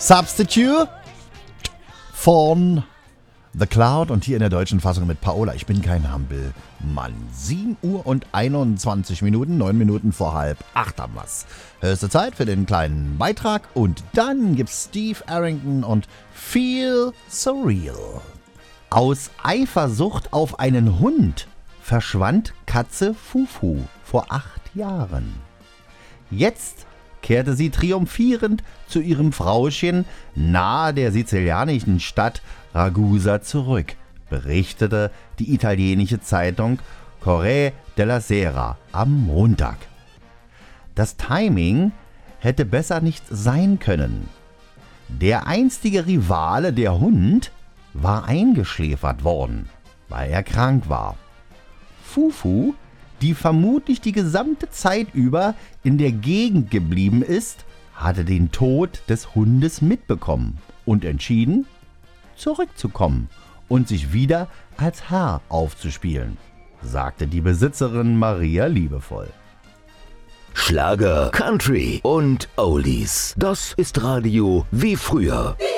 Substitute von The Cloud und hier in der deutschen Fassung mit Paola. Ich bin kein Hampelmann. 7 Uhr und 21 Minuten, 9 Minuten vor 7:30 haben wir's. Höchste Zeit für den kleinen Beitrag und dann gibt's Steve Arrington und Feel So Real. Aus Eifersucht auf einen Hund verschwand Katze Fufu vor 8 Jahren. Jetzt kehrte sie triumphierend zu ihrem Frauchen nahe der sizilianischen Stadt Ragusa zurück, berichtete die italienische Zeitung Corriere della Sera am Montag. Das Timing hätte besser nicht sein können. Der einstige Rivale, der Hund, war eingeschläfert worden, weil er krank war. Fufu, die vermutlich die gesamte Zeit über in der Gegend geblieben ist, hatte den Tod des Hundes mitbekommen und entschieden, zurückzukommen und sich wieder als Herr aufzuspielen, sagte die Besitzerin Maria liebevoll. Schlager, Country und Oldies. Das ist Radio wie früher.